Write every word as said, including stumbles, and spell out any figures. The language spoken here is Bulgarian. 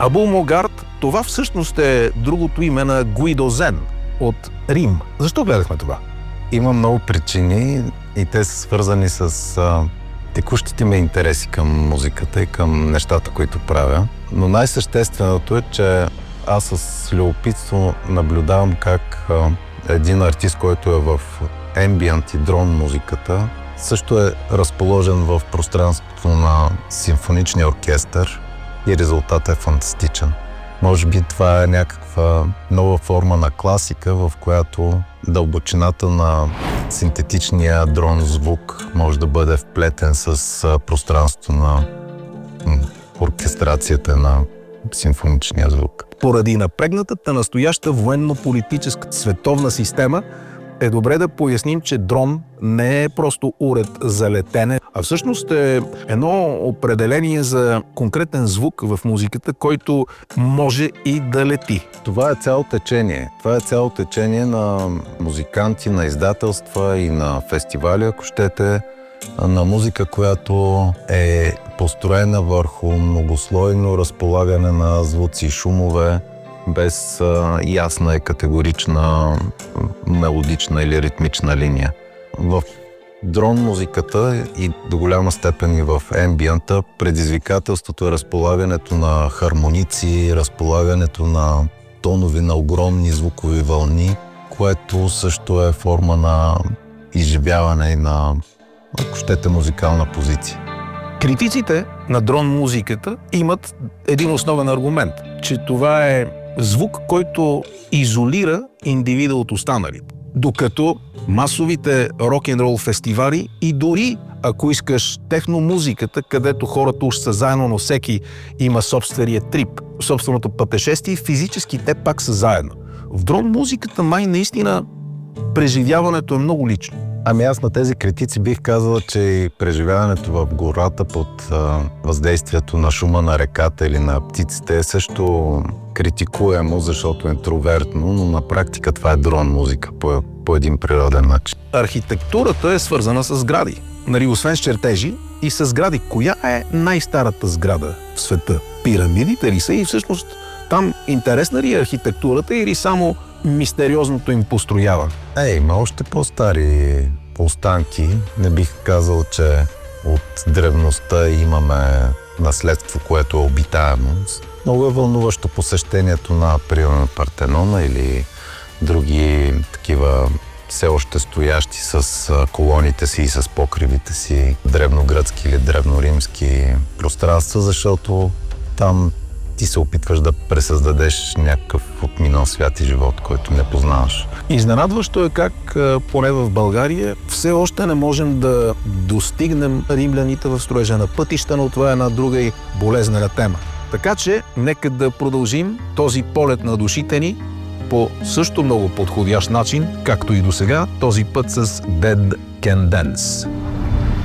Абул Могарт, това всъщност е другото име на Гуидо Зен от Рим. Защо гледахме това? Има много причини и те са свързани с а, текущите ми интереси към музиката и към нещата, които правя. Но най-същественото е, че аз с любопитство наблюдавам как а, един артист, който е в ембиент и дрон музиката, също е разположен в пространството на симфоничния оркестър и резултатът е фантастичен. Може би това е някаква нова форма на класика, в която дълбочината на синтетичния дрон звук може да бъде вплетен с пространството на оркестрацията на симфоничния звук. Поради напрегнатата настояща военно-политическа световна система е добре да поясним, че дрон не е просто уред за летене, а всъщност е едно определение за конкретен звук в музиката, който може и да лети. Това е цяло течение. Това е цяло течение на музиканти, на издателства и на фестивали, ако щете, на музика, която е построена върху многослойно разполагане на звуци и шумове, без а, ясна и категорична мелодична или ритмична линия. В дрон музиката и до голяма степен и в ембиента предизвикателството е разполагането на хармоници, разполагането на тонови на огромни звукови вълни, което също е форма на изживяване и на, ако щете, музикална позиция. Критиците на дрон музиката имат един основен аргумент, че това е звук, който изолира индивида от останалите. Докато масовите рок-н-рол фестивали и дори, ако искаш, техномузиката, където хората уж са заедно, но всеки има собствения трип, собственото пътешествие, физически те пак са заедно. В дрон музиката май наистина преживяването е много лично. Ами аз на тези критици бих казала, че и преживяването в гората под а, въздействието на шума на реката или на птиците е също критикуемо, защото е интровертно, но на практика това е дрон музика по, по един природен начин. Архитектурата е свързана с сгради. Нали, освен с чертежи и с сгради. Коя е най-старата сграда в света? Пирамидите ли са и всъщност там интересна ли е архитектурата или само мистериозното им построяване? Е, има още по-стари останки. Не бих казал, че от древността имаме наследство, което е обитаемо. Много е вълнуващо посещението на, примерно, Партенона или други такива все още стоящи с колоните си и с покривите си древногръцки или древноримски пространства, защото там ти се опитваш да пресъздадеш някакъв отминал свят и живот, който не познаваш. Изненадващо е как, поне в България, все още не можем да достигнем римляните в строежа на пътища, но това е една друга и болезнена тема. Така че, нека да продължим този полет на душите ни по също много подходящ начин, както и досега, този път с Dead Can Dance.